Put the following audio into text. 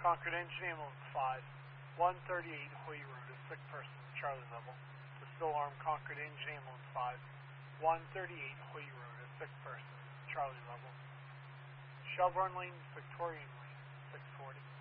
Concord Engine Ambulance 5, 138 Hoy Road, a sick person, Charlie level. To still arm Concord Engine Ambulance 5, 138 Hoy Road, a sick person, Charlie level. Shelbourne Lane, Victorian Lane, 640.